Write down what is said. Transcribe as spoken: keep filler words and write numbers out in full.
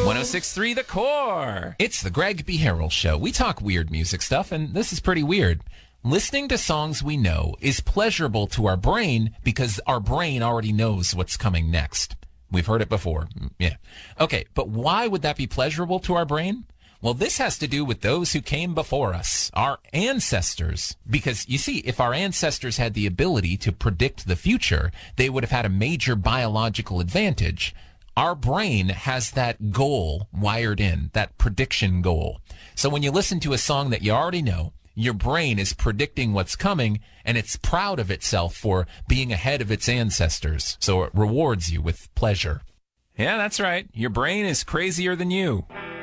one oh six point three The Core. It's the Greg B. Harrell Show. We talk weird music stuff, and this is pretty weird. Listening to songs we know is pleasurable to our brain because our brain already knows what's coming next. We've heard it before. Yeah. Okay, but why would that be pleasurable to our brain? Well, this has to do with those who came before us, our ancestors. Because, you see, if our ancestors had the ability to predict the future, they would have had a major biological advantage. Our brain has that goal wired in, that prediction goal. So when you listen to a song that you already know, your brain is predicting what's coming, and it's proud of itself for being ahead of its ancestors. So it rewards you with pleasure. Yeah, that's right. Your brain is crazier than you.